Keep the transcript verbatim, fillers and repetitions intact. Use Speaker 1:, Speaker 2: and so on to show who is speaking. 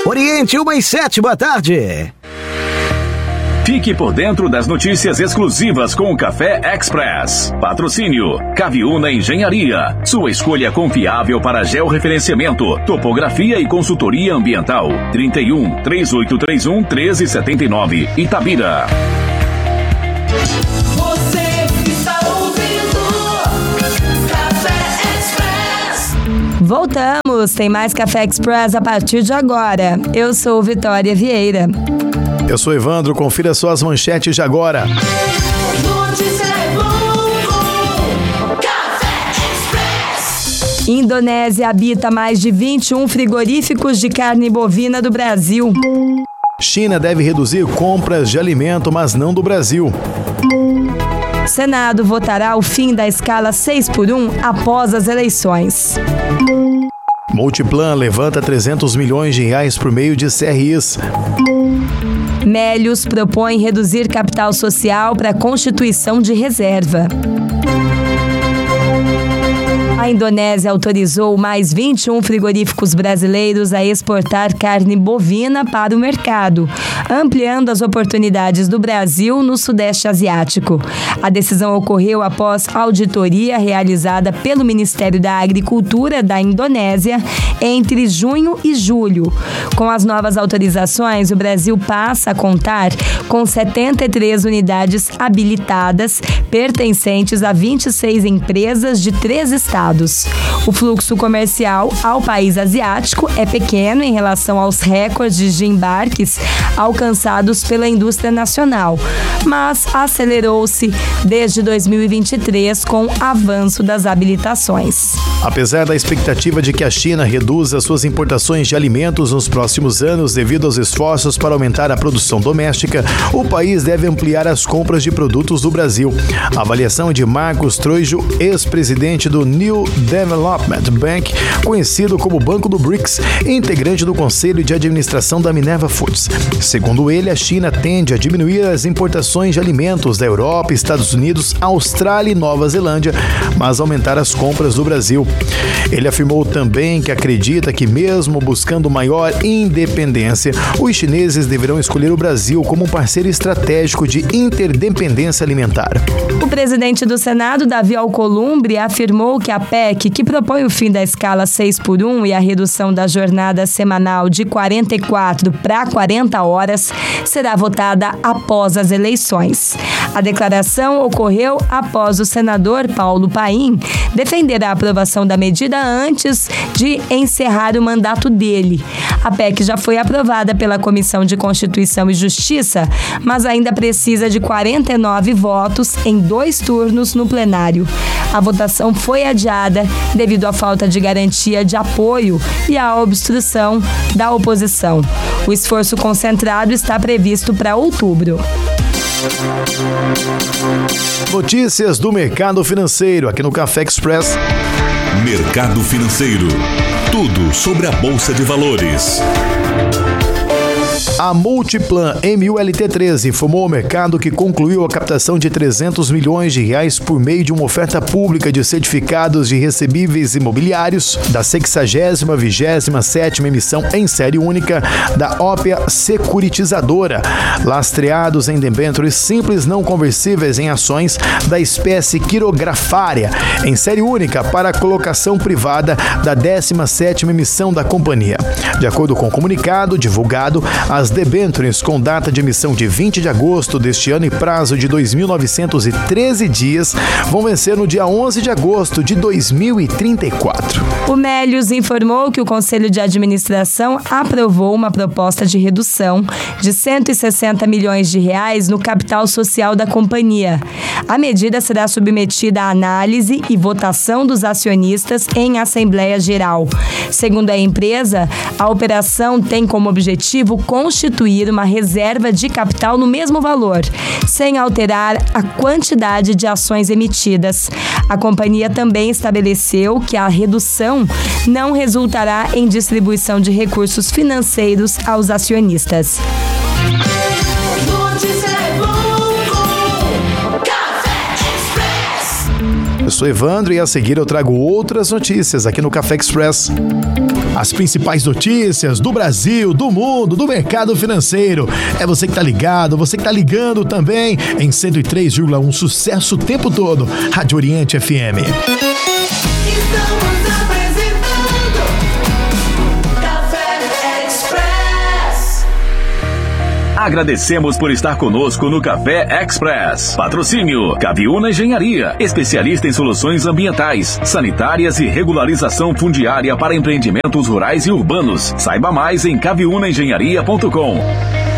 Speaker 1: Oriente, uma e sete, boa tarde.
Speaker 2: Fique por dentro das notícias exclusivas com o Café Express. Patrocínio Caviúna Engenharia. Sua escolha confiável para georreferenciamento, topografia e consultoria ambiental. trinta e um, três oito três um, treze setenta e nove, Itabira.
Speaker 3: Você está ouvindo Café Express.
Speaker 4: Voltamos, tem mais Café Express a partir de agora. Eu sou Vitória Vieira.
Speaker 5: Eu sou Evandro, confira só as manchetes de agora.
Speaker 4: Indonésia habita mais de vinte e um frigoríficos de carne bovina do Brasil.
Speaker 5: China deve reduzir compras de alimento, mas não do Brasil.
Speaker 4: Senado votará o fim da escala seis por um após as eleições.
Speaker 5: Multiplan levanta trezentos milhões de reais por meio de C R Is.
Speaker 4: Melius propõe reduzir capital social para a constituição de reserva. A Indonésia autorizou mais vinte e um frigoríficos brasileiros a exportar carne bovina para o mercado, ampliando as oportunidades do Brasil no Sudeste Asiático. A decisão ocorreu após auditoria realizada pelo Ministério da Agricultura da Indonésia entre junho e julho. Com as novas autorizações, o Brasil passa a contar com setenta e três unidades habilitadas, pertencentes a vinte e seis empresas de três estados. O fluxo comercial ao país asiático é pequeno em relação aos recordes de embarques alcançados pela indústria nacional, mas acelerou-se desde dois mil e vinte e três com o avanço das habilitações.
Speaker 5: Apesar da expectativa de que a China reduza suas importações de alimentos nos próximos anos devido aos esforços para aumentar a produção doméstica, o país deve ampliar as compras de produtos do Brasil. A avaliação é de Marcos Troijo, ex-presidente do New Development Bank, conhecido como Banco do B R I C S, e integrante do Conselho de Administração da Minerva Foods. Segundo ele, a China tende a diminuir as importações de alimentos da Europa, Estados Unidos, Austrália e Nova Zelândia, mas aumentar as compras do Brasil. Ele afirmou também que acredita que, mesmo buscando maior independência, os chineses deverão escolher o Brasil como um parceiro estratégico de interdependência alimentar.
Speaker 4: O presidente do Senado, Davi Alcolumbre, afirmou que a P E C, que propõe o fim da escala seis por um e a redução da jornada semanal de quarenta e quatro para quarenta horas, será votada após as eleições. A declaração ocorreu após o senador Paulo Paim defender a aprovação da medida antes de encerrar o mandato dele. A P E C já foi aprovada pela Comissão de Constituição e Justiça, mas ainda precisa de quarenta e nove votos em dois turnos no plenário. A votação foi adiada devido à falta de garantia de apoio e à obstrução da oposição. O esforço concentrado está previsto para outubro.
Speaker 5: Notícias do mercado financeiro aqui no Café Express.
Speaker 6: Mercado financeiro. Tudo sobre a Bolsa de Valores.
Speaker 5: A Multiplan M U L T treze informou ao mercado que concluiu a captação de trezentos milhões de reais por meio de uma oferta pública de certificados de recebíveis imobiliários da sexagésima vigésima sétima emissão em série única da Ópia Securitizadora, lastreados em debêntures simples não conversíveis em ações da espécie quirografária, em série única para a colocação privada da décima sétima emissão da companhia. De acordo com o comunicado divulgado, as debêntures com data de emissão de vinte de agosto deste ano e prazo de dois mil novecentos e treze dias vão vencer no dia onze de agosto de dois mil e trinta e quatro.
Speaker 4: O Melius informou que o Conselho de Administração aprovou uma proposta de redução de cento e sessenta milhões de reais no capital social da companhia. A medida será submetida à análise e votação dos acionistas em Assembleia Geral. Segundo a empresa, a operação tem como objetivo constituir uma reserva de capital no mesmo valor, sem alterar a quantidade de ações emitidas. A companhia também estabeleceu que a redução não resultará em distribuição de recursos financeiros aos acionistas.
Speaker 5: Eu sou Evandro e a seguir eu trago outras notícias aqui no Café Express. As principais notícias do Brasil, do mundo, do mercado financeiro. É você que tá ligado, você que tá ligando também em cento e três vírgula um, sucesso o tempo todo. Rádio Oriente F M.
Speaker 3: Estamos apresentando Café Express.
Speaker 2: Agradecemos por estar conosco no Café Express. Patrocínio Caviúna Engenharia, especialista em soluções ambientais, sanitárias e regularização fundiária para empreendimentos rurais e urbanos. Saiba mais em caviúna engenharia ponto com.